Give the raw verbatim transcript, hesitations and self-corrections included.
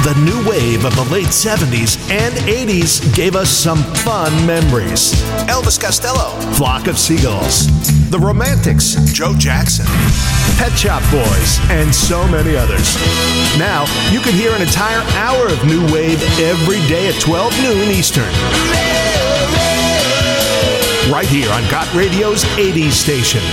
The new wave of the late seventies and eighties gave us some fun memories. Elvis Costello, Flock of Seagulls, The Romantics, Joe Jackson, Pet Shop Boys, and so many others. Now, you can hear an entire hour of new wave every day at twelve noon Eastern. Right here on Got Radio's eighties station.